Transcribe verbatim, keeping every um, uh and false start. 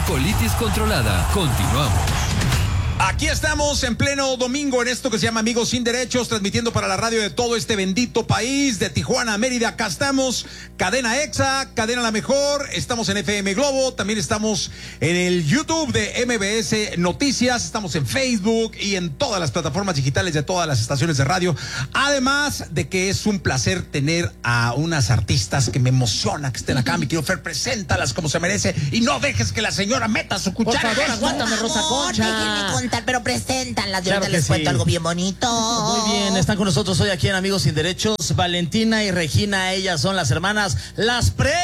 colitis controlada. Continuamos. Aquí estamos en pleno domingo en esto que se llama Amigos Sin Derechos, transmitiendo para la radio de todo este bendito país, de Tijuana a Mérida. Acá estamos, Cadena Exa, Cadena La Mejor, estamos en F M Globo, también estamos en el YouTube de M B S Noticias, estamos en Facebook y en todas las plataformas digitales de todas las estaciones de radio. Además de que es un placer tener a unas artistas que me emociona que estén acá. Mi querido Fer, preséntalas como se merece y no dejes que la señora meta su cuchara. Por favor, aguántame, Rosa Concha. Pero preséntanlas, yo claro ahorita les sí. cuento algo bien bonito. Muy bien, están con nosotros hoy aquí en Amigos Sin Derechos, Valentina y Regina. Ellas son las hermanas Las Pre.